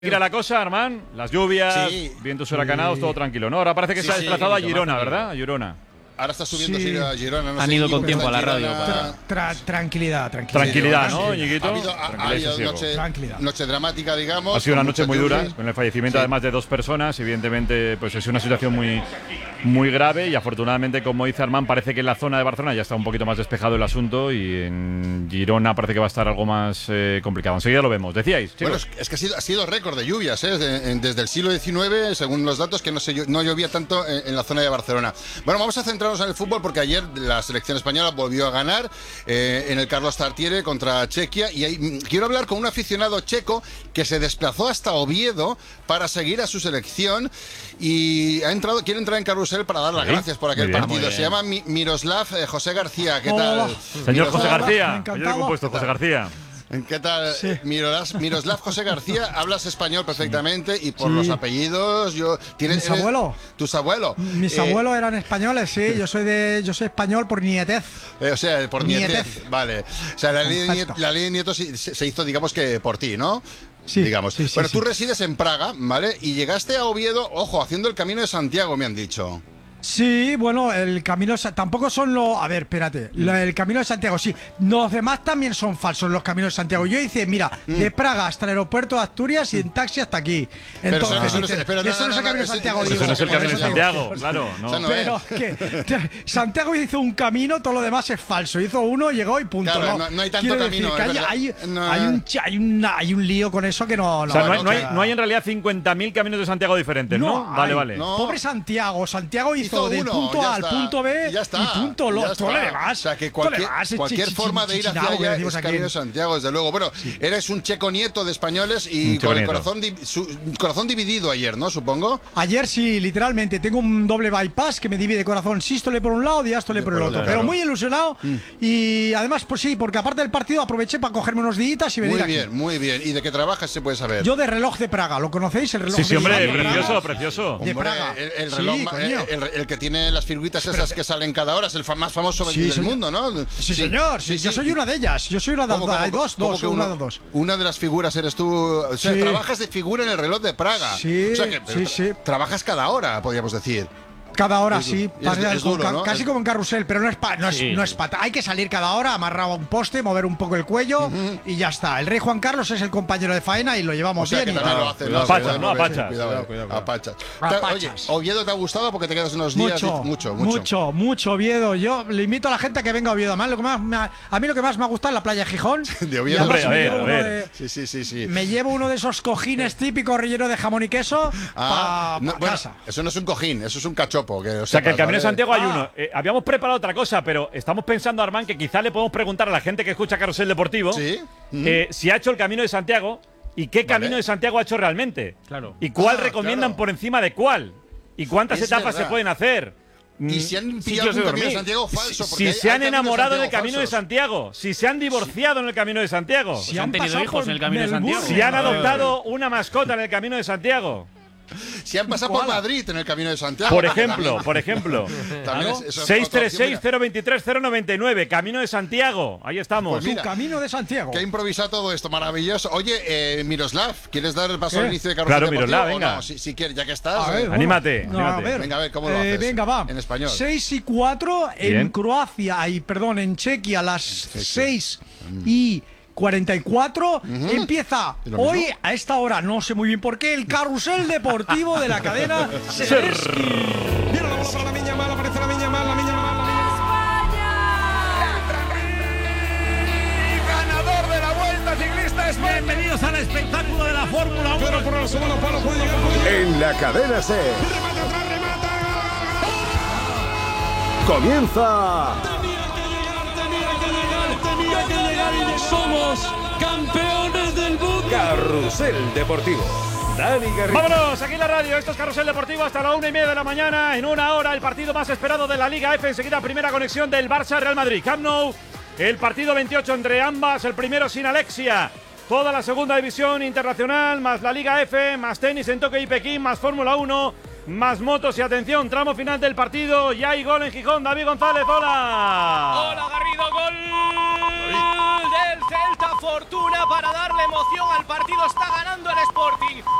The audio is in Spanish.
Mira la cosa, Armán, las lluvias, Sí. vientos huracanados, todo tranquilo, ¿no? Ahora parece que se ha desplazado a Girona, ¿verdad? A Girona. Ahora está subiendo Sí. a Girona. No Han sé, ido Íñigo, con tiempo está a la en radio Girona. Tranquilidad. Tranquilidad, Sí, ¿no, sí. Ñiguito? Ha Tranquilidad y habido sosiego. Tranquilidad. noche dramática, digamos. Ha sido una con noche muchas muy dura, lluvias. con el fallecimiento Sí. además de 2 personas. Evidentemente, pues es una situación muy grave y afortunadamente, como dice Armán, parece que en la zona de Barcelona ya está un poquito más despejado el asunto y en Girona parece que va a estar algo más complicado. Enseguida lo vemos. Decíais, chicos. Bueno, es que ha sido récord de lluvias, ¿eh? Desde el siglo XIX, según los datos, que no llovía tanto en la zona de Barcelona. Bueno, vamos a centrarnos en el fútbol porque ayer la selección española volvió a ganar en el Carlos Tartiere contra Chequia y ahí, quiero hablar con un aficionado checo que se desplazó hasta Oviedo para seguir a su selección y quiere entrar en carrusel para dar las Sí, gracias por aquel muy bien, partido. muy Se bien. llama Miroslav José García. ¿Qué Hola. tal? Señor José Hola, García, me encantaba. señor compuesto, José García. ¿Qué tal? Sí. Miroslav José García, hablas español perfectamente y por Sí. los apellidos, ¿Mis abuelos? ¿Tus abuelos? Mis abuelos eran españoles, sí. Yo soy español por nietez. O sea, por Nietez. nietez. Vale. O sea, la ley de nietos se hizo, digamos que por ti, ¿no? Sí, Digamos. sí, sí, Bueno, sí. tú resides en Praga, ¿vale? Y llegaste a Oviedo, ojo, haciendo el Camino de Santiago, me han dicho. Sí, bueno, el camino tampoco son los. A ver, espérate. El camino de Santiago, sí. Los demás también son falsos, los caminos de Santiago. Yo hice, mira, de Praga hasta el aeropuerto de Asturias y en taxi hasta aquí. Entonces, eso no es- espera, eso no es el camino de Santiago, Eso digo. no es el por camino de eso digo. Santiago, claro. No. Esa no Pero que Santiago hizo un camino, todo lo demás es falso. Hizo uno, llegó y punto. Claro, no hay tanto Quiero camino, decir que es hay, verdad. No. hay un lío con eso que no. O sea, no, no hay en realidad 50.000 caminos de Santiago diferentes, ¿no? hay. Vale. No. Pobre Santiago. Santiago hizo del uno, punto ya A al está. punto B Y ya está, y punto ya lo está. todo lo demás. O sea, que todo lo demás es cualquier forma de ir hacia chichinabo, que allá decimos es aquí. Camino de Santiago, desde luego. Bueno, eres un checo nieto de españoles y Un checo con el nieto. corazón dividido ayer, ¿no? Supongo. Ayer sí, literalmente, tengo un doble bypass que me divide corazón sístole por un lado, diástole por el otro. claro. Pero muy ilusionado y además, pues sí, porque aparte del partido aproveché para cogerme unos días y venir Muy aquí. bien, muy bien. ¿Y de qué trabajas se puede saber? Yo de reloj de Praga, ¿lo conocéis? El reloj Sí, sí, de hombre, Praga. precioso, precioso. de Hombre, Praga. El Sí, reloj, coño. el que tiene las figuritas esas que salen cada hora, es el más famoso Sí, del señor. mundo, ¿no? Sí, señor, sí, yo soy una de ellas. Yo soy una de ¿Cómo, hay cómo, dos, cómo dos, que una de dos. Una de las figuras eres tú. O sea, Sí. trabajas de figura en el reloj de Praga. Sí, o sea que sí. trabajas cada hora, podríamos decir. Cada hora Es sí, du- es duro, ¿no? casi como en carrusel, pero no es Sí. hay que salir cada hora, amarrado a un poste, mover un poco el cuello y ya está. El rey Juan Carlos es el compañero de faena y lo O llevamos sea que bien. y también tal. lo haces. cuidado, apachas, ¿no? Apachas. Cuidado. Apachas. Apachas. Oye, Oviedo te ha gustado porque te quedas unos días. Mucho Oviedo. Yo le invito a la gente a que venga a Oviedo. Además, a mí lo que más me ha gustado es la playa de Gijón. De Y Oviedo. además Hombre, me a llevo ver. uno de- Sí. Me llevo uno de esos cojines típicos relleno de jamón y queso para bueno, casa. eso no es un cojín, eso es un cachopo. O sea, que el Camino de Santiago hay Ah. uno. Habíamos preparado otra cosa, pero estamos pensando, Armán, que quizá le podemos preguntar a la gente que escucha Carrusel Deportivo Sí. si ha hecho el Camino de Santiago y qué Camino de Santiago ha hecho realmente. Claro. Y cuál Ah, recomiendan claro. por encima de cuál. Y cuántas Es etapas verdad. se pueden hacer. Y si han pillado Sitios de un Camino de dormir. Santiago falso. porque Si hay se han Caminos de enamorado del Santiago Camino de falsos. Santiago, si se han divorciado en el Camino de Santiago, Si han tenido pasado hijos por en el Camino de Melbourne. Santiago. si han adoptado una mascota en el Camino de Santiago. Si han pasado por Madrid en el Camino de Santiago. Por porque ejemplo, también es- eso es otra opción. 636-023-099, Camino de Santiago. Ahí estamos. Pues mira, Su camino de Santiago. Que ha improvisado todo esto, maravilloso. Oye, Miroslav, ¿quieres dar el paso ¿Qué? al inicio de Carrusel Claro, Deportivo Miroslav, o venga. no? Si quieres, ya que estás. A ver, bueno. Anímate, No, anímate. a ver. Venga, a ver, ¿cómo lo haces? Venga, va. En español. 6:04 Bien. en Croacia, en Chequia, las 6:44. Empieza ¿Es lo mismo? hoy a esta hora, no sé muy bien por qué, el carrusel deportivo de la cadena Ser. Viene la bola para la Miña Mal, aparece la Miña Mal, ganador de la Vuelta Ciclista España. Bienvenidos al espectáculo de la Fórmula 1. Pero por el segundo palo puede llegar. En la cadena C Remata atrás, remata. comienza Tenía que llegar y somos campeones del mundo. Carrusel Deportivo. Dani Garrido. Vámonos, aquí en la radio, esto es Carrusel Deportivo hasta la 1:30 de la mañana. En una hora, el partido más esperado de la Liga F. Enseguida, primera conexión del Barça-Real Madrid. Camp Nou, el partido 28 entre ambas, el primero sin Alexia. Toda la segunda división internacional, más la Liga F, más tenis en Tokio y Pekín, más Fórmula 1, más motos y atención, tramo final del partido. Ya hay gol en Gijón, David González, hola. Hola Garrido, gol el Celta, fortuna para darle emoción al partido, está ganando el Sporting.